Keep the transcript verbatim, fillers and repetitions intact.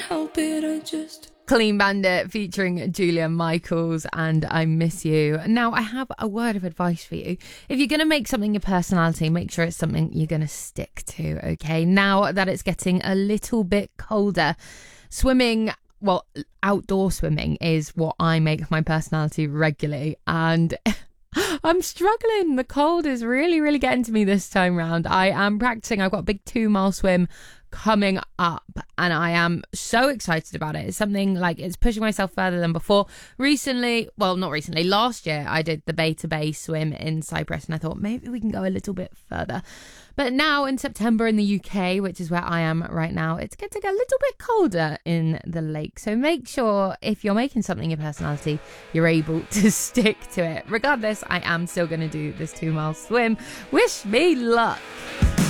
help it, I just... Clean Bandit featuring Julia Michaels and I Miss You. Now, I have a word of advice for you. If you're going to make something your personality, make sure it's something you're going to stick to, okay? Now that it's getting a little bit colder, swimming, well, outdoor swimming is what I make my personality regularly, and I'm struggling. The cold is really, really getting to me this time round. I am practicing. I've got a big two mile swim coming up and I am so excited about it. It's something like it's pushing myself further than before. Recently, well, not recently, last year I did the Bay to Bay swim in Cyprus and I thought maybe we can go a little bit further. But now in September in the U K, which is where I am right now, it's getting a little bit colder in the lake. So make sure if you're making something your personality, you're able to stick to it. Regardless, I am still going to do this two mile swim. Wish me luck.